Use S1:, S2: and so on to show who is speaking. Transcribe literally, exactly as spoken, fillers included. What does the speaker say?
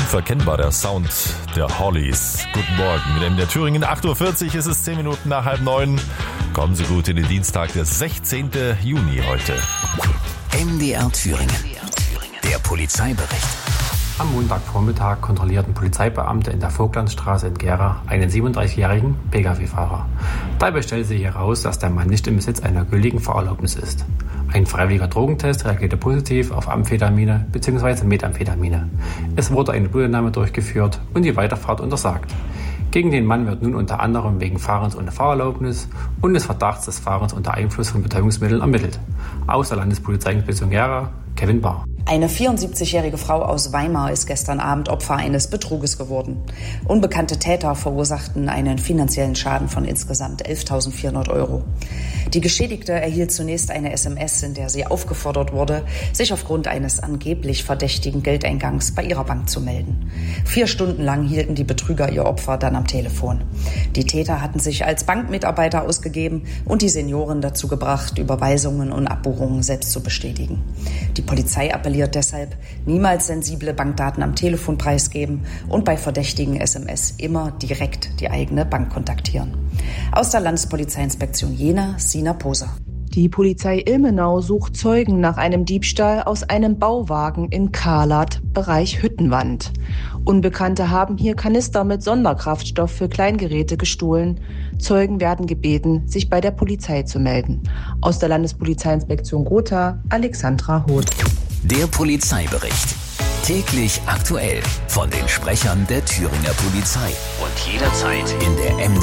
S1: Unverkennbar der Sound der Hollies. Guten Morgen. In der Thüringen, acht Uhr vierzig ist es, zehn Minuten nach halb neun. Kommen Sie gut in den Dienstag, der sechzehnten Juni heute.
S2: M D R Thüringen. Der Polizeibericht.
S3: Am Montagvormittag kontrollierten Polizeibeamte in der Vogtlandstraße in Gera einen siebenunddreißigjährigen Pkw-Fahrer. Dabei stellte sich heraus, dass der Mann nicht im Besitz einer gültigen Fahrerlaubnis ist. Ein freiwilliger Drogentest reagierte positiv auf Amphetamine bzw. Methamphetamine. Es wurde eine Blutentnahme durchgeführt und die Weiterfahrt untersagt. Gegen den Mann wird nun unter anderem wegen Fahrens ohne Fahrerlaubnis und des Verdachts des Fahrens unter Einfluss von Betäubungsmitteln ermittelt. Aus der Landespolizeiinspektion Gera, Kevin Bahr.
S4: Eine vierundsiebzigjährige Frau aus Weimar ist gestern Abend Opfer eines Betruges geworden. Unbekannte Täter verursachten einen finanziellen Schaden von insgesamt elftausendvierhundert Euro. Die Geschädigte erhielt zunächst eine S M S, in der sie aufgefordert wurde, sich aufgrund eines angeblich verdächtigen Geldeingangs bei ihrer Bank zu melden. Vier Stunden lang hielten die Betrüger ihr Opfer dann am Telefon. Die Täter hatten sich als Bankmitarbeiter ausgegeben und die Senioren dazu gebracht, Überweisungen und Abbuchungen selbst zu bestätigen. Die Polizei appelliert deshalb, niemals sensible Bankdaten am Telefon preisgeben und bei verdächtigen S M S immer direkt die eigene Bank kontaktieren. Aus der Landespolizeiinspektion Jena, Sina Poser.
S5: Die Polizei Ilmenau sucht Zeugen nach einem Diebstahl aus einem Bauwagen in Karlat, Bereich Hüttenwand. Unbekannte haben hier Kanister mit Sonderkraftstoff für Kleingeräte gestohlen. Zeugen werden gebeten, sich bei der Polizei zu melden. Aus der Landespolizeiinspektion Gotha, Alexandra Hoth.
S2: Der Polizeibericht. Täglich aktuell von den Sprechern der Thüringer Polizei und jederzeit in der M D R